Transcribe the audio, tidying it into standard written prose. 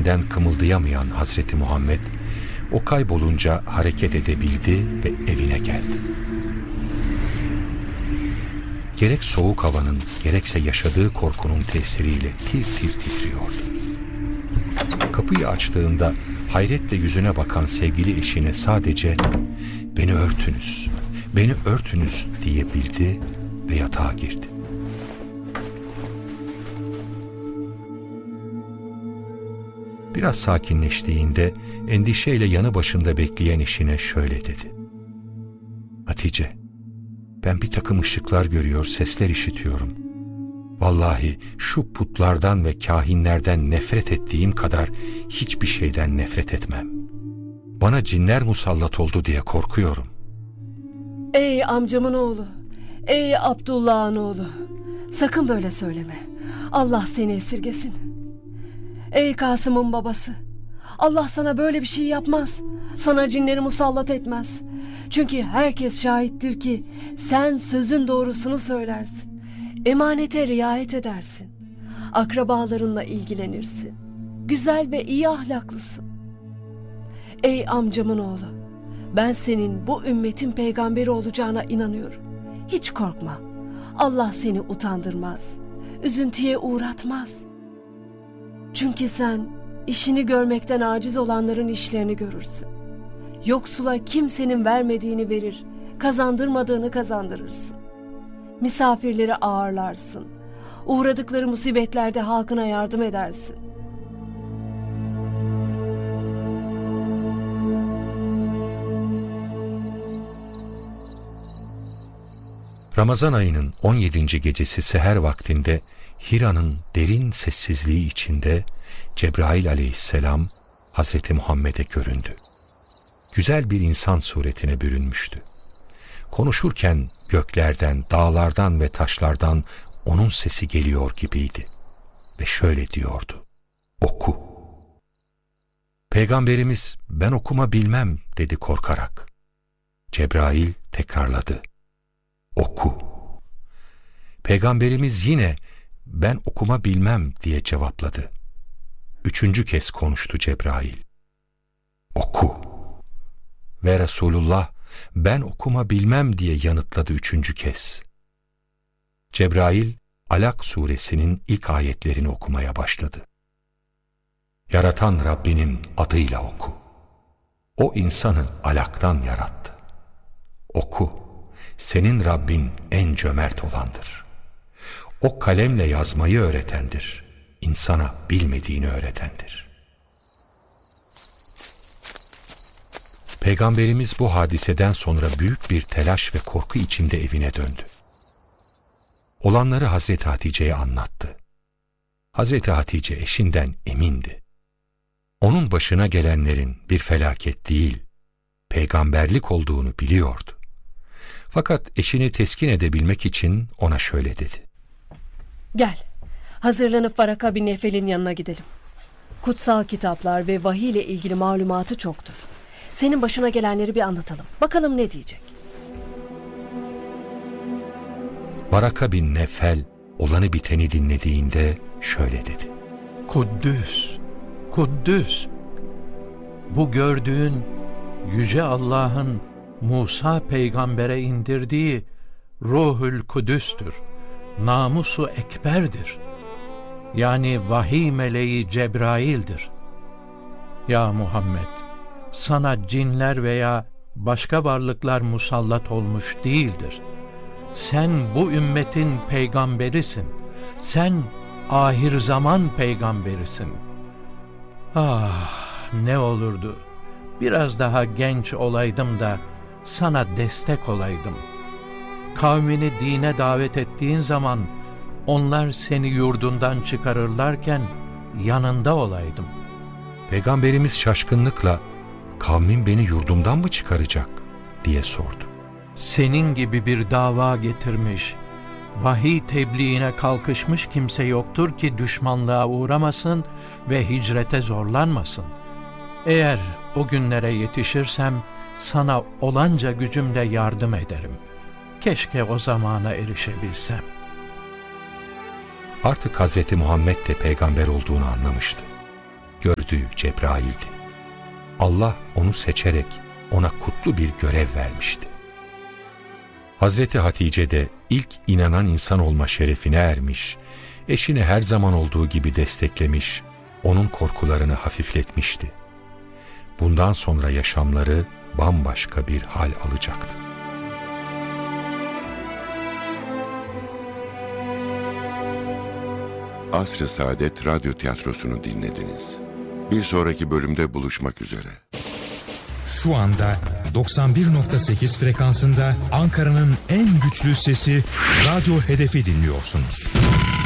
yerinden kımıldayamayan Hazreti Muhammed, o kaybolunca hareket edebildi ve evine geldi. Gerek soğuk havanın, gerekse yaşadığı korkunun tesiriyle tir tir titriyordu. Kapıyı açtığında hayretle yüzüne bakan sevgili eşine sadece "Beni örtünüz, beni örtünüz" diyebildi ve yatağa girdi. Biraz sakinleştiğinde endişeyle yanı başında bekleyen eşine şöyle dedi: "Hatice, ben bir takım ışıklar görüyor, sesler işitiyorum. Vallahi şu putlardan ve kâhinlerden nefret ettiğim kadar hiçbir şeyden nefret etmem. Bana cinler musallat oldu diye korkuyorum." Ey amcamın oğlu, ey Abdullah'ın oğlu, sakın böyle söyleme. Allah seni esirgesin. Ey Kasım'ın babası, Allah sana böyle bir şey yapmaz. Sana cinleri musallat etmez. Çünkü herkes şahittir ki sen sözün doğrusunu söylersin. Emanete riayet edersin. Akrabalarınla ilgilenirsin. Güzel ve iyi ahlaklısın. Ey amcamın oğlu, ben senin bu ümmetin peygamberi olacağına inanıyorum. Hiç korkma. Allah seni utandırmaz. Üzüntüye uğratmaz. Çünkü sen işini görmekten aciz olanların işlerini görürsün. Yoksula kimsenin vermediğini verir, kazandırmadığını kazandırırsın. Misafirleri ağırlarsın. Uğradıkları musibetlerde halkına yardım edersin. Ramazan ayının 17. gecesi seher vaktinde Hira'nın derin sessizliği içinde Cebrail aleyhisselam Hazreti Muhammed'e göründü. Güzel bir insan suretine bürünmüştü. Konuşurken göklerden, dağlardan ve taşlardan onun sesi geliyor gibiydi. Ve şöyle diyordu: "Oku." Peygamberimiz "Ben okuma bilmem" dedi korkarak. Cebrail tekrarladı: "Oku." Peygamberimiz yine "Ben okuma bilmem" diye cevapladı. Üçüncü kez konuştu Cebrail: "Oku." Ve Resulullah "Ben okuma bilmem" diye yanıtladı üçüncü kez. Cebrail Alak suresinin ilk ayetlerini okumaya başladı. "Yaratan Rabbinin adıyla oku. O insanı alaktan yarattı. Oku, senin Rabbin en cömert olandır. O kalemle yazmayı öğretendir. İnsana bilmediğini öğretendir." Peygamberimiz bu hadiseden sonra büyük bir telaş ve korku içinde evine döndü. Olanları Hazreti Hatice'ye anlattı. Hazreti Hatice eşinden emindi. Onun başına gelenlerin bir felaket değil, peygamberlik olduğunu biliyordu. Fakat eşini teskin edebilmek için ona şöyle dedi: Gel, hazırlanıp Varaka bin Nefel'in yanına gidelim. Kutsal kitaplar ve vahiy ile ilgili malumatı çoktur. Senin başına gelenleri bir anlatalım. Bakalım ne diyecek. Varaka bin Nefel olanı biteni dinlediğinde şöyle dedi: Kuddüs, Kuddüs. Bu gördüğün Yüce Allah'ın Musa peygambere indirdiği Ruhül Kudüs'tür. Namusu ekberdir. Yani vahiy meleği Cebrail'dir. Ya Muhammed, sana cinler veya başka varlıklar musallat olmuş değildir. Sen bu ümmetin peygamberisin. Sen ahir zaman peygamberisin. Ah, ne olurdu biraz daha genç olaydım da sana destek olaydım. Kavmini dine davet ettiğin zaman onlar seni yurdundan çıkarırlarken yanında olaydım. Peygamberimiz şaşkınlıkla "Kavmin beni yurdumdan mı çıkaracak?" diye sordu. Senin gibi bir dava getirmiş, vahiy tebliğine kalkışmış kimse yoktur ki düşmanlığa uğramasın ve hicrete zorlanmasın. Eğer o günlere yetişirsem sana olanca gücümle yardım ederim. Keşke o zamana erişebilsem. Artık Hazreti Muhammed de peygamber olduğunu anlamıştı. gördüğü Cebrail'di. Allah onu seçerek ona kutlu bir görev vermişti. Hazreti Hatice de ilk inanan insan olma şerefine ermiş, eşini her zaman olduğu gibi desteklemiş, onun korkularını hafifletmişti. Bundan sonra yaşamları bambaşka bir hal alacaktı. Asr-ı Saadet Radyo Tiyatrosu'nu dinlediniz. Bir sonraki bölümde buluşmak üzere. Şu anda 91.8 frekansında Ankara'nın en güçlü sesi Radyo Hedef'i dinliyorsunuz.